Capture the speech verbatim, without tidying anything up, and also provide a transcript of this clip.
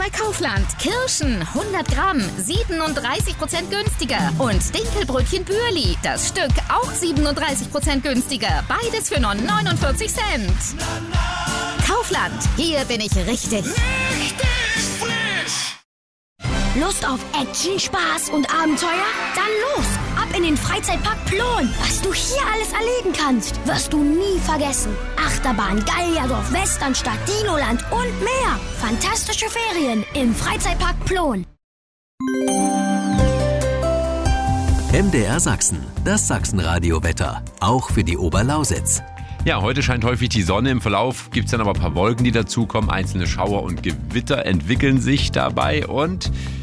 bei Kaufland. Kirschen hundert Gramm, siebenunddreißig Prozent günstiger. Und Dinkelbrötchen Bürli, das Stück auch siebenunddreißig Prozent günstiger. Beides für nur neunundvierzig Cent. Kaufland, hier bin ich richtig. Richtig frisch! Lust auf Action, Spaß und Abenteuer? Dann los! Ab in den Freizeitpark Plon. Was du hier alles erleben kannst, wirst du nie vergessen. Achterbahn, Gallierdorf, Westernstadt, Dinoland und mehr. Fantastische Ferien im Freizeitpark Plon. M D R Sachsen, das Sachsenradio-Wetter, auch für die Oberlausitz. Ja, heute scheint häufig die Sonne. Im Verlauf gibt es dann aber ein paar Wolken, die dazukommen. Einzelne Schauer und Gewitter entwickeln sich dabei. Und